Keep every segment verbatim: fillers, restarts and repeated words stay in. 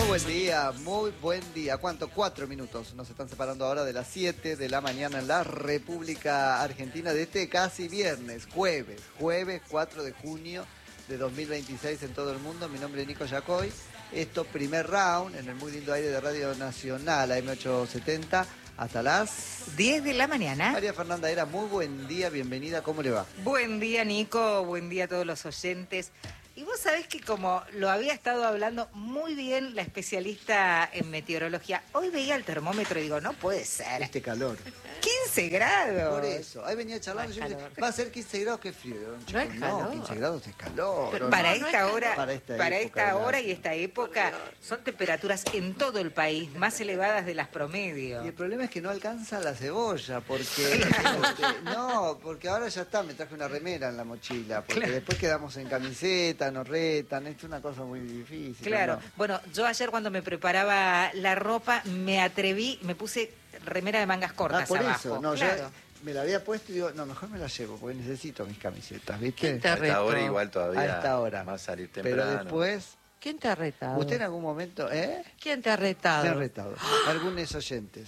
buen día, muy buen día. ¿Cuánto? Cuatro minutos. Nos están separando ahora de las siete de la mañana en la República Argentina de este casi viernes, jueves, jueves cuatro de junio de dos mil veintiséis en todo el mundo. Mi nombre es Nico Yacoy. Esto, primer round en el muy lindo aire de Radio Nacional, A M ochocientos setenta, hasta las diez de la mañana. María Fernanda Era, muy buen día, bienvenida, ¿cómo le va? Buen día, Nico, buen día a todos los oyentes. Y vos sabés que como lo había estado hablando muy bien la especialista en meteorología, hoy veía el termómetro y digo, no puede ser. Este calor. quince grados. Por eso, ahí venía charlando, yo me decía, va a ser quince grados, qué frío. Chico, No es calor. No, quince grados es calor. Pero para, no, no esta es hora, para esta para época esta del hora año. y esta época son temperaturas en todo el país más elevadas de las promedios. Y el problema es que no alcanza la cebolla, porque este, no, porque ahora ya está, me traje una remera en la mochila, porque Claro. después quedamos en camiseta, nos retan, esto es una cosa muy difícil. Claro, ¿no? bueno, yo ayer cuando me preparaba la ropa me atreví, me puse remera de mangas cortas Ah, por abajo. eso, no, claro. yo me la había puesto y digo, no, mejor me la llevo, porque necesito mis camisetas, ¿viste? ¿Quién te A retó? esta hora igual todavía. A esta hora. Más salir Pero temprano. después, ¿Quién te ha retado? usted en algún momento, ¿eh? ¿Quién te ha retado? Me ha retado. Algunos oyentes.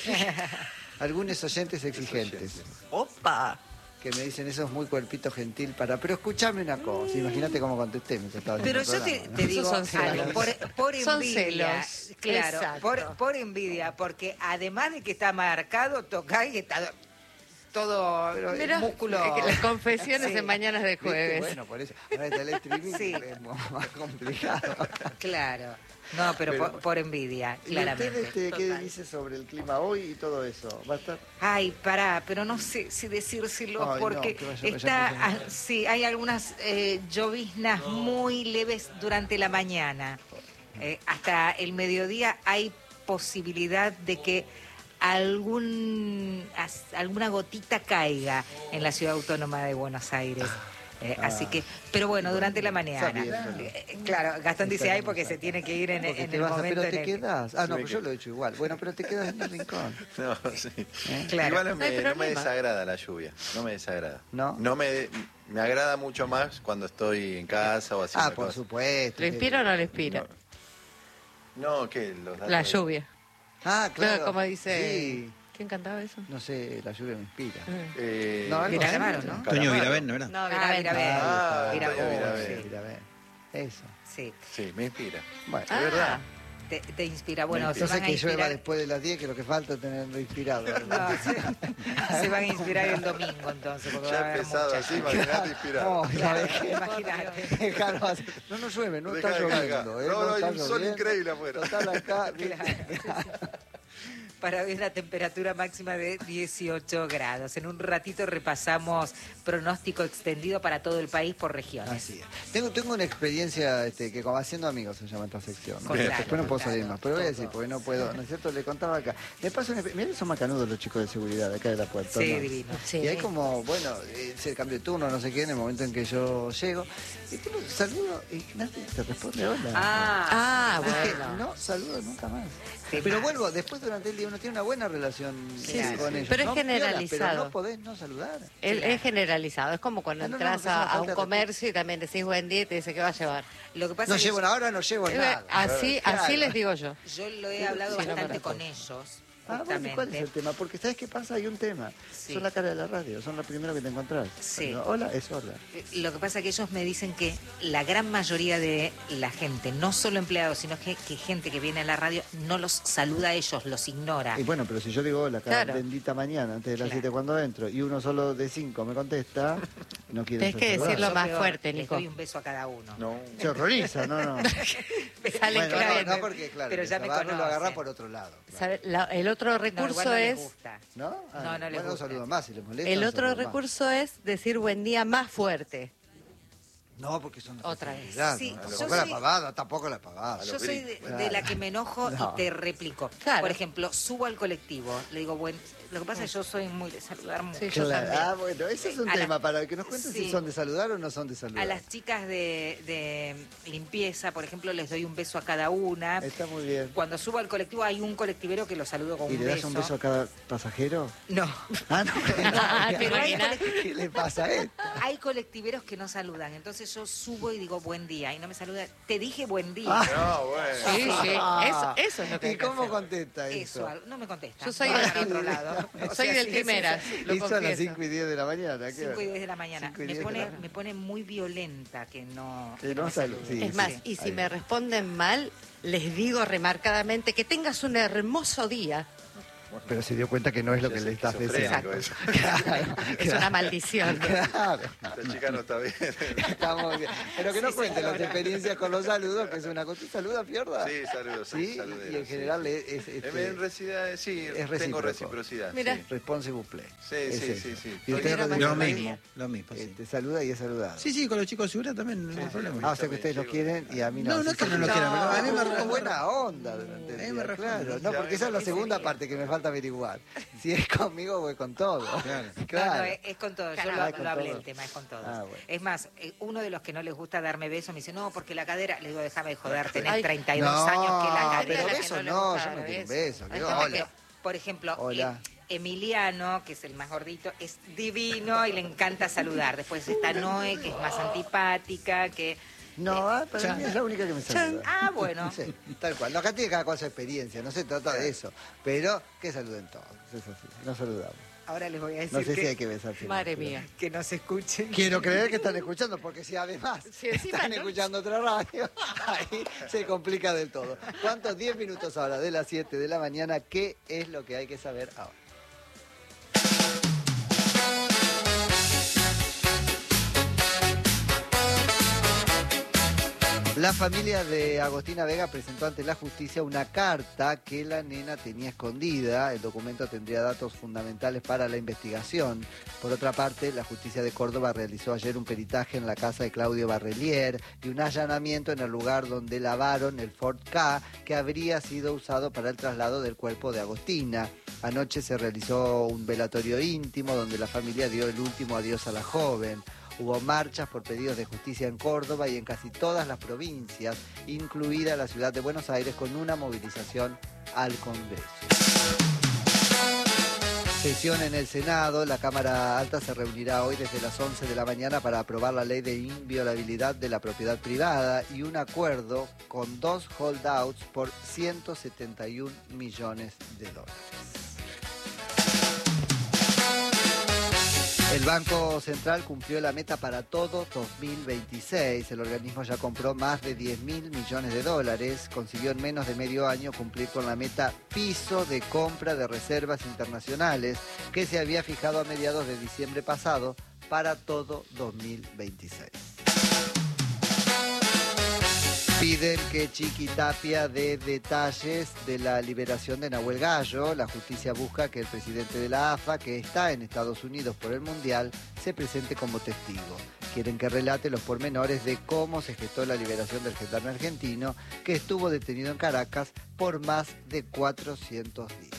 Algunos oyentes exigentes. ¡Opa! Que me dicen, eso es muy cuerpito gentil para... Pero escúchame una cosa, imagínate cómo contesté. Me estaba Pero haciendo yo el te, programa, te ¿no? digo Esos son algo, celos. por, por Son envidia, celos. claro, Exacto. por, por envidia, porque además de que está marcado, toca y está todo Pero, el Mira, músculo. eh, las confesiones Sí. en Mañanas de ¿Viste? Jueves. Bueno, por eso. Ahora está el streaming, Sí. es más complicado. Claro, no, pero, Pero- por, por envidia, ¿Y claramente. usted este, qué Total. dice sobre el clima hoy y todo eso? ¿Va a estar? Ay, pará, pero no sé si decírselo Ay, porque no, que vaya- vaya está, pasando. ah, sí, hay algunas eh, lloviznas muy leves durante la mañana. Eh, hasta el mediodía hay posibilidad de que algún as- alguna gotita caiga en la ciudad autónoma de Buenos Aires. Eh, Ah. Así que, pero bueno, durante la mañana. Sabiéndolo. Eh, claro, Gastón dice Está ay bien, porque está se tiene que ir en, Porque en te el vas a- momento pero te en el que- quedas. Ah, no, Sí, pues que- yo lo he hecho igual. Bueno, pero te quedas en el rincón. No, sí. ¿Eh? Claro. Igual no No me, hay no me problema. desagrada la lluvia. No me desagrada. ¿No? No me, me agrada mucho más cuando estoy en casa o haciendo Ah, por cosas. supuesto. ¿Le inspira o no le inspira? No, ¿qué? Los datos La de- lluvia. Ah, claro. Claro, como dice... Sí. ¿Quién cantaba eso? No sé, la lluvia me inspira. Eh, No, algo Mira, así. Calamaro, ¿no? Calamaro. Toño Viravén, ¿no era? No, Ah, Viravent. Viravent. Ah, Mira, Toño vos, Viravent. Mira, ve. Eso. Sí, Sí, me inspira. Bueno, Ah, Es verdad. te, te inspira. Bueno, se yo van sé a que llueva inspirar. después de las diez, que lo que falta es tenerlo inspirado. No, se, se van a inspirar el domingo entonces. Porque va a Ya haber empezado mucha así, lluvia. imagínate inspirado. No, la Claro, dejé. imagínate. Dejarlo así. No, no llueve, no Dejá, está dejá, lloviendo. dejá. ¿eh? No, no, hay está un sol lloviendo. increíble afuera. Total acá. Para ver la temperatura máxima de dieciocho grados. En un ratito repasamos pronóstico extendido para todo el país por regiones. Así es. Tengo, tengo una experiencia este, que como haciendo amigos se llama esta sección. ¿no? Claro, Después no puedo claro, salir más, pero voy a todo. decir, porque no puedo, ¿no es cierto? Le contaba acá. Me pasa una, mirá, son macanudos los chicos de seguridad de acá de la puerta. Sí, ¿no? divino. Sí. Y hay como, bueno, es el cambio de turno, no sé qué, en el momento en que yo llego. Y tipo, saludo y nadie te responde hola. Ah, Ah, Dije, bueno. no saludo nunca más. Te Pero más. vuelvo, después durante el día uno tiene una buena relación Sí, eh, con sí. ellos. Pero es No, piola, generalizado. pero no podés no saludar. El- Es generalizado. Es como cuando Ah, no, no, entras no, a, no, a falta un de comercio y también decís buen día y te dice qué va a llevar. Lo que pasa No es llevo que ahora, no llevo Eh, nada. Así, Claro. así les digo yo. yo lo he hablado Sí, no bastante me con recuerdo. ellos. Ah, bueno, ¿y ¿cuál es el Justamente. tema? Porque ¿sabes qué pasa? Hay un tema. Sí. Son la cara de la radio, son lo primero que te encontrás. Sí. Cuando hola, es hola. Eh, Lo que pasa es que ellos me dicen que la gran mayoría de la gente, no solo empleados, sino que, que gente que viene a la radio, no los saluda a ellos, los ignora. Y bueno, pero si yo digo hola cada Claro. bendita mañana, antes de las Claro. siete cuando entro, y uno solo de cinco me contesta, no quiere Tenés que ser saludado. decirlo Yo más peor, fuerte, les Nico. doy un beso a cada uno. No. Se horroriza, no, no. Salen Bueno, claro. no, no, porque claro, Pero el ya me Zabarro lo agarra conocen. por otro lado. claro. ¿Sabe? La- el otro No, igual recurso no les es... gusta. ¿No? Ah, No, no les bueno, gusta. saludo más, si les molesta. El no otro saludo más. recurso es decir buen día más fuerte. No, porque son Otra vez. Sí, no, yo tampoco la soy- pavada, tampoco la pavada. Yo soy de, Claro. de la que me enojo No. y te replico. Claro. Por ejemplo, subo al colectivo, le digo, bueno, lo que pasa es que yo soy muy de saludar mucho. Sí, yo Claro. también. Ah, bueno, ese es un A la- tema para que nos cuenten Sí. si son de saludar o no son de saludar. A las chicas de, de limpieza, por ejemplo, les doy un beso a cada una. Está muy bien. Cuando subo al colectivo hay un colectivero que lo saludo con ¿Y un le das beso. un beso a cada pasajero? No. Ah, no. Ah, ¿te Pero hay imaginas? ¿Qué le pasa a él? Hay colectiveros que no saludan, entonces veces yo subo y digo buen día y no me saluda. Te dije buen día. No, bueno. Sí, sí. Ah. Eso, eso es lo que ¿Y hay que cómo hacer. contesta eso? Eso, al- no me contesta. Yo soy Va del para otro lado. O Soy sea, del sí, primeras, es eso. lo Hizo a las confieso. cinco y diez de la mañana. ¿qué cinco y hora? diez de la mañana. Cinco y Me diez de pone, la mañana. me pone muy violenta que no, Que que no me salude. salude. Sí, Es más, sí. y si Ahí. me responden mal, les digo remarcadamente que tengas un hermoso día. Pero se dio cuenta que no es lo Ya que es le estás diciendo. esquizofrénico eso. Claro, Es una maldición. claro. Esta chica no está bien. Está muy bien. Pero que no Sí, cuente las señora. experiencias con los saludos, que es una cosa. ¿Saluda, Fiorda? Sí, saludos. Sí, saludero, y en sí. general es, es, En- este, en reciprocidad, sí, es tengo recíproco. reciprocidad. Mira. Sí, responsive play. sí, Es sí, eso. sí, sí. ¿Y usted, Lo Rodrigo? Lo mismo. mismo, lo mismo, Eh, sí. Te saluda y es saludado. Sí, sí, con los chicos de seguridad también, no hay sí, problema. Ah, o sea que ustedes lo quieren y a mí no. No, no Sí, es que sí, no lo sí. quieran, pero a mí me No, re- buena onda durante el A mí día, me responde. claro. Sí, No, a mí porque esa es la me segunda responde. parte que me falta averiguar. Si es conmigo, voy con todo. Claro. Claro. No, no, es, es con todo. Yo Claro, lo, es con lo hablé todo. el tema, es con todos. Ah, bueno. Es más, eh, uno de los que no les gusta darme besos me dice, no, porque la cadera, le digo, déjame de joder, tenés Ay, treinta y dos no, años que la pero cadera. que beso no le no, gusta yo no dar quiero un besos. beso. Hay Digo, gente hola. Que, por ejemplo, Hola. eh, Emiliano, que es el más gordito, es divino y le encanta saludar. Después está Noé, que es más antipática, que... No, ah, para mí es la única que me saluda. Ah, bueno. Sí, tal cual. No, acá tiene cada cual su experiencia, no se trata de eso. Pero que saluden todos, es así. No saludamos. Ahora les voy a decir No sé que, si hay que besarse. Madre pero- mía. que no se escuchen. Quiero creer que están escuchando, porque si además Si encima están no- escuchando otra radio, ahí se complica del todo. ¿Cuántos? diez minutos ahora de las siete de la mañana. ¿Qué es lo que hay que saber ahora? La familia de Agostina Vega presentó ante la justicia una carta que la nena tenía escondida. El documento tendría datos fundamentales para la investigación. Por otra parte, la justicia de Córdoba realizó ayer un peritaje en la casa de Claudio Barrelier y un allanamiento en el lugar donde lavaron el Ford Ka que habría sido usado para el traslado del cuerpo de Agostina. Anoche se realizó un velatorio íntimo donde la familia dio el último adiós a la joven. Hubo marchas por pedidos de justicia en Córdoba y en casi todas las provincias, incluida la ciudad de Buenos Aires, con una movilización al Congreso. Sesión en el Senado. La Cámara Alta se reunirá hoy desde las once de la mañana para aprobar la ley de inviolabilidad de la propiedad privada y un acuerdo con dos holdouts por ciento setenta y un millones de dólares. El Banco Central cumplió la meta para todo dos mil veintiséis. El organismo ya compró más de diez mil millones de dólares. Consiguió en menos de medio año cumplir con la meta piso de compra de reservas internacionales que se había fijado a mediados de diciembre pasado para todo dos mil veintiséis. Piden que Chiqui Tapia dé detalles de la liberación de Nahuel Gallo. La justicia busca que el presidente de la A F A, que está en Estados Unidos por el Mundial, se presente como testigo. Quieren que relate los pormenores de cómo se gestó la liberación del gendarme argentino, que estuvo detenido en Caracas por más de cuatrocientos días.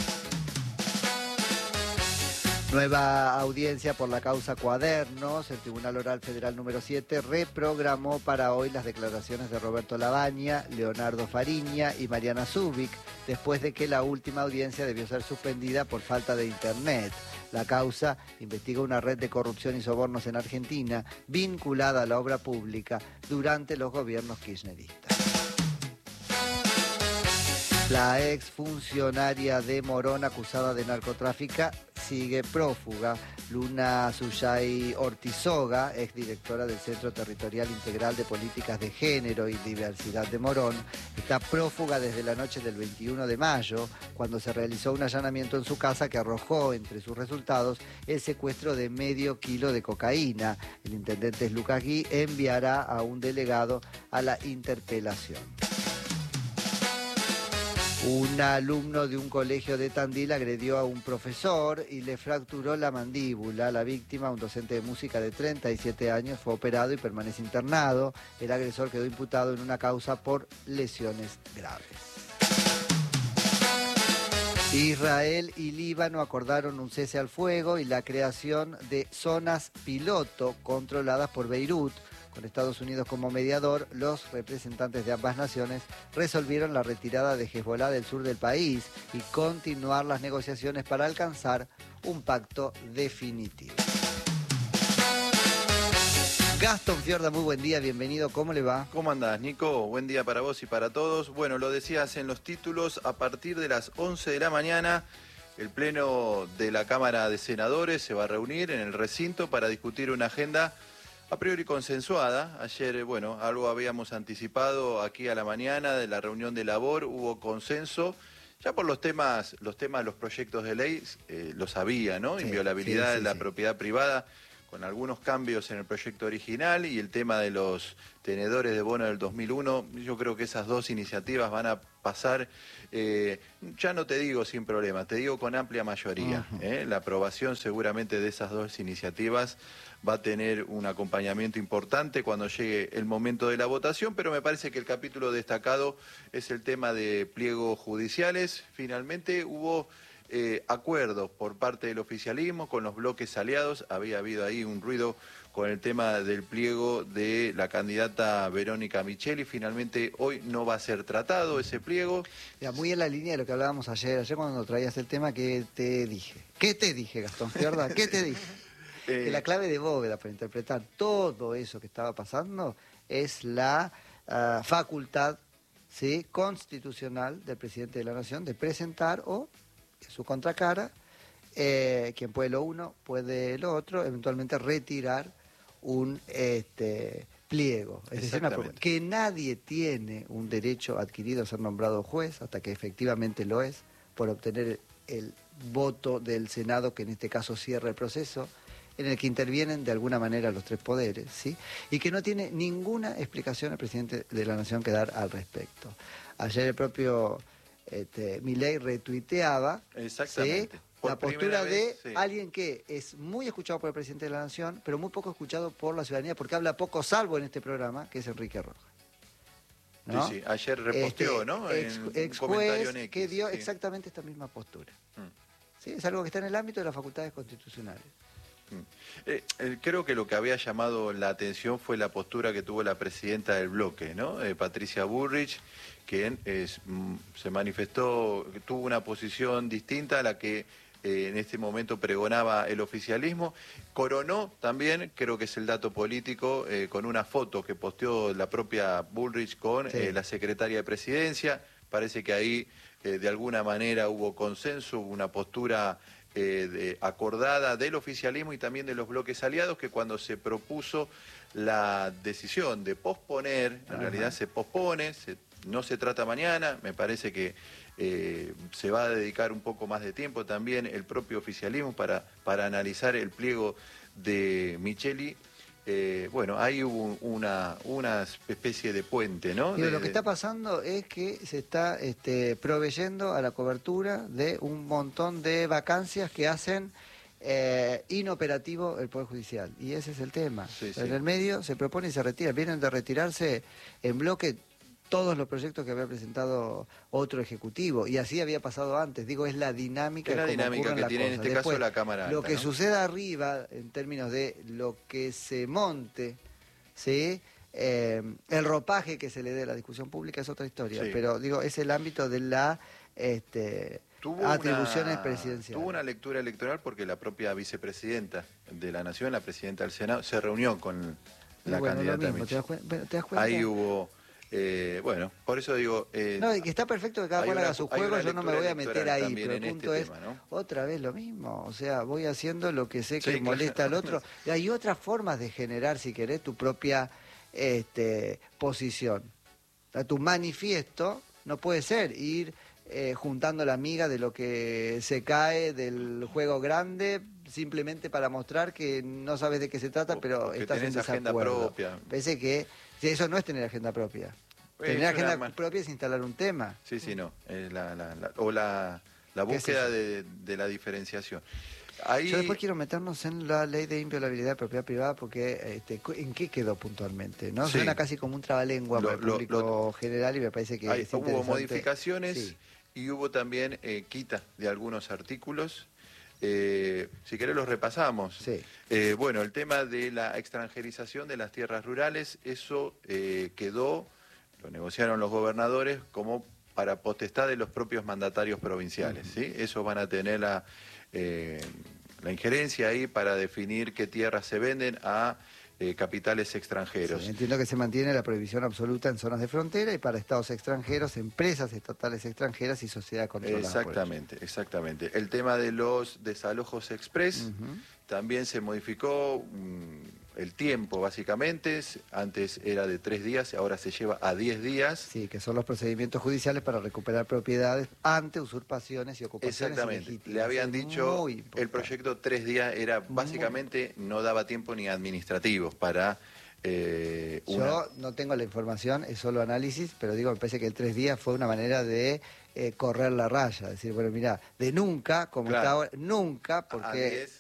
Nueva audiencia por la causa Cuadernos. El Tribunal Oral Federal número siete reprogramó para hoy las declaraciones de Roberto Labaña, Leonardo Fariña y Mariana Zubik, después de que la última audiencia debió ser suspendida por falta de internet. La causa investiga una red de corrupción y sobornos en Argentina vinculada a la obra pública durante los gobiernos kirchneristas. La exfuncionaria de Morón acusada de narcotráfico sigue prófuga. Luna Suyay Ortizoga, exdirectora del Centro Territorial Integral de Políticas de Género y Diversidad de Morón, está prófuga desde la noche del veintiuno de mayo, cuando se realizó un allanamiento en su casa que arrojó entre sus resultados el secuestro de medio kilo de cocaína. El intendente Lucas Gui enviará a un delegado a la interpelación. Un alumno de un colegio de Tandil agredió a un profesor y le fracturó la mandíbula. La víctima, un docente de música de treinta y siete años, fue operado y permanece internado. El agresor quedó imputado en una causa por lesiones graves. Israel y Líbano acordaron un cese al fuego y la creación de zonas piloto controladas por Beirut. Con Estados Unidos como mediador, los representantes de ambas naciones resolvieron la retirada de Hezbolá del sur del país y continuar las negociaciones para alcanzar un pacto definitivo. Gastón Fiorda, muy buen día, bienvenido, ¿cómo le va? ¿Cómo andás, Nico? Buen día para vos y para todos. Bueno, lo decías en los títulos, a partir de las once de la mañana, el Pleno de la Cámara de Senadores se va a reunir en el recinto para discutir una agenda a priori consensuada. Ayer, bueno, algo habíamos anticipado aquí a la mañana de la reunión de labor, hubo consenso. Ya por los temas, los temas, los proyectos de ley, eh, lo sabía, ¿no? Sí, Inviolabilidad sí, sí, de la sí. propiedad privada, con algunos cambios en el proyecto original, y el tema de los tenedores de bono del dos mil uno, yo creo que esas dos iniciativas van a pasar, eh, ya no te digo sin problema, te digo con amplia mayoría. Uh-huh. ¿eh? La aprobación seguramente de esas dos iniciativas va a tener un acompañamiento importante cuando llegue el momento de la votación, pero me parece que el capítulo destacado es el tema de pliegos judiciales. Finalmente hubo Eh, acuerdos por parte del oficialismo con los bloques aliados. Había habido ahí un ruido con el tema del pliego de la candidata Verónica Micheli. Finalmente hoy no va a ser tratado ese pliego. Ya, muy en la línea de lo que hablábamos ayer, ayer cuando traías el tema, ¿qué te dije? ¿Qué te dije, Gastón Fiorda? ¿Qué te dije? Eh, Que la clave de bóveda para interpretar todo eso que estaba pasando es la uh, facultad, ¿sí?, constitucional del presidente de la Nación de presentar o su contracara, eh, quien puede lo uno, puede lo otro, eventualmente retirar un este, pliego. Es decir, una propuesta. Que nadie tiene un derecho adquirido a ser nombrado juez hasta que efectivamente lo es, por obtener el voto del Senado, que en este caso cierra el proceso, en el que intervienen de alguna manera los tres poderes, ¿sí? Y que no tiene ninguna explicación el presidente de la Nación que dar al respecto. Ayer el propio Este, Milei retuiteaba, Exactamente. ¿sí?, Por la postura primera de vez, sí. alguien que es muy escuchado por el presidente de la Nación, pero muy poco escuchado por la ciudadanía, porque habla poco, salvo en este programa, que es Enrique Rojas. ¿No? Sí, sí. Ayer reposteó, Este, ¿no? Ex, En un ex comentario juez en X, que dio sí. exactamente esta misma postura. Mm. ¿Sí? Es algo que está en el ámbito de las facultades constitucionales. Eh, eh, creo que lo que había llamado la atención fue la postura que tuvo la presidenta del bloque, ¿no? Eh, Patricia Bullrich, que es, mm, se manifestó, que tuvo una posición distinta a la que eh, en este momento pregonaba el oficialismo. Coronó también, creo que es el dato político, eh, con una foto que posteó la propia Bullrich con Sí. eh, la secretaria de Presidencia. Parece que ahí eh, de alguna manera hubo consenso, hubo una postura Eh, de, acordada del oficialismo y también de los bloques aliados, que cuando se propuso la decisión de posponer, en Ajá. realidad se pospone, se, no se trata mañana, me parece que eh, se va a dedicar un poco más de tiempo también el propio oficialismo para, para analizar el pliego de Micheli. Eh, bueno, ahí hubo una, una especie de puente, ¿no? Digo, De, lo que está pasando es que se está este, proveyendo a la cobertura de un montón de vacancias que hacen eh, inoperativo el Poder Judicial. Y ese es el tema. Sí, sí. En el medio se propone y se retira. Vienen de retirarse en bloque todos los proyectos que había presentado otro ejecutivo, y así había pasado antes. Digo, es la dinámica, Es la como dinámica ocurren que las tiene en cosas. este caso Después, la Cámara lo Alta, que ¿no? suceda arriba, en términos de lo que se monte, ¿sí?, Eh, el ropaje que se le dé a la discusión pública es otra historia, Sí. pero digo, es el ámbito de la este, Tuvo atribuciones una, presidenciales. Tuvo una lectura electoral porque la propia vicepresidenta de la Nación, la presidenta del Senado, se reunió con Y la bueno, lo candidata mismo, ¿te das, Micheli. cuen- ¿te das cuenta? Ahí hubo, eh, bueno, por eso digo... eh, No, y que está perfecto que cada hay cual una- haga su hay juego, una yo no me lectura voy a meter electoral ahí, también pero el en punto este es tema, ¿no? otra vez lo mismo, o sea, voy haciendo lo que sé que Sí, molesta claro. al otro. Y hay otras formas de generar, si querés, tu propia este, posición. O sea, tu manifiesto no puede ser ir eh, juntando la miga de lo que se cae del juego grande, simplemente para mostrar que no sabes de qué se trata, O- pero o que estás en tenés agenda desacuerdo. propia. Parece que si eso no es tener agenda propia. Es Tener una agenda mal- propia es instalar un tema. Sí, sí, no. eh, la, la- la- o la, la ¿Qué es búsqueda eso? de, de la diferenciación. Ahí, Yo después quiero meternos en la ley de inviolabilidad de propiedad privada, porque este, cu- ¿en qué quedó puntualmente? ¿No? Sí. Suena casi como un trabalengua Lo- para el lo- público lo- general, y me parece que Hay- es hubo interesante. modificaciones Sí. y hubo también eh, quita de algunos artículos. Eh, si querés los repasamos. Sí. Eh, bueno, el tema de la extranjerización de las tierras rurales, eso eh, quedó, lo negociaron los gobernadores como para potestad de los propios mandatarios provinciales. ¿Sí? Esos van a tener la, eh, la injerencia ahí para definir qué tierras se venden a eh, capitales extranjeros. Sí, entiendo que se mantiene la prohibición absoluta en zonas de frontera y para estados extranjeros, empresas estatales extranjeras y sociedad controlada. Exactamente, exactamente. El tema de los desalojos express uh-huh. también se modificó mmm, el tiempo, básicamente. Antes era de tres días, ahora se lleva a diez días. Sí, que son los procedimientos judiciales para recuperar propiedades ante usurpaciones y ocupaciones Exactamente. ilegítimas. Le habían dicho, el proyecto tres días era básicamente, muy... no daba tiempo ni administrativos para... Eh, una... Yo no tengo la información, es solo análisis, pero digo, me parece que el tres días fue una manera de eh, correr la raya, decir, bueno, mira, de nunca, como claro. está ahora, nunca, porque